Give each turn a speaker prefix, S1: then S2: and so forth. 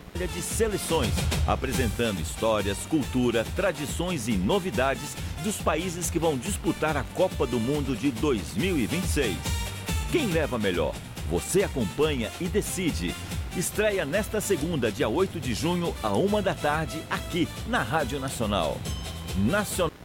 S1: de seleções, apresentando histórias, cultura, tradições e novidades dos países que vão disputar a Copa do Mundo de 2026. Quem leva melhor? Você acompanha e decide. Estreia nesta segunda, dia 8 de junho, à 1 da tarde, aqui na Rádio Nacional.